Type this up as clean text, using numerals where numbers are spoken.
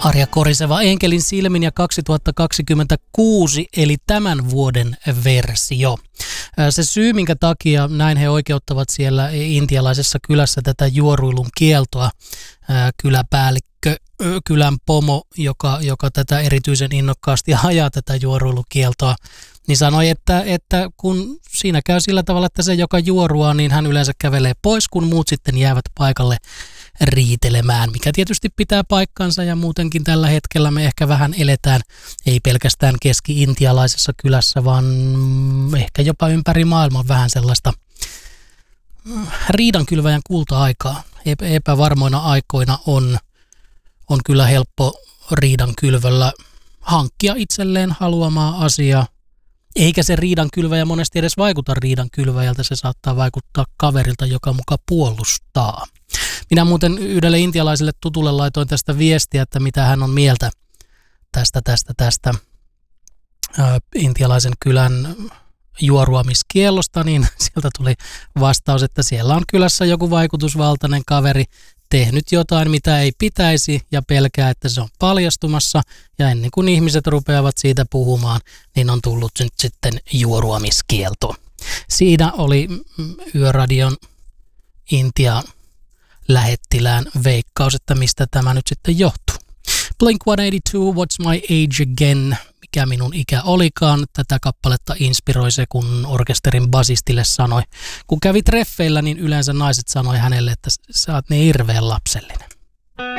Arja Koriseva Enkelin silmin ja 2026 eli tämän vuoden versio. Se syy, minkä takia näin he oikeuttavat siellä intialaisessa kylässä tätä juoruilun kieltoa, kyläpäällikkö, kylän pomo, joka tätä erityisen innokkaasti ajaa tätä juoruilukieltoa, niin sanoi, että kun siinä käy sillä tavalla, että se joka juorua, niin hän yleensä kävelee pois, kun muut sitten jäävät paikalle riitelemään, mikä tietysti pitää paikkansa ja muutenkin tällä hetkellä me ehkä vähän eletään, ei pelkästään keski-intialaisessa kylässä, vaan ehkä jopa ympäri maailman vähän sellaista riidankylväjän kulta-aikaa. Epävarmoina aikoina on kyllä helppo riidankylvällä hankkia itselleen haluamaa asiaa, eikä se riidankylväjä monesti edes vaikuta riidankylväjältä, se saattaa vaikuttaa kaverilta, joka muka puolustaa. Minä muuten yhdelle intialaiselle tutulle laitoin tästä viestiä, että mitä hän on mieltä tästä intialaisen kylän juoruamiskiellosta, niin sieltä tuli vastaus, että siellä on kylässä joku vaikutusvaltainen kaveri tehnyt jotain, mitä ei pitäisi ja pelkää, että se on paljastumassa ja ennen kuin ihmiset rupeavat siitä puhumaan, niin on tullut nyt sitten juoruamiskielto. Siinä oli Yöradion Intia lähettilään veikkaus, että mistä tämä nyt sitten johtuu. Blink-182, What's My Age Again, mikä minun ikä olikaan. Tätä kappaletta inspiroi se, kun orkesterin basistille sanoi. Kun kävi treffeillä, niin yleensä naiset sanoi hänelle, että sä oot niin hirveän lapsellinen.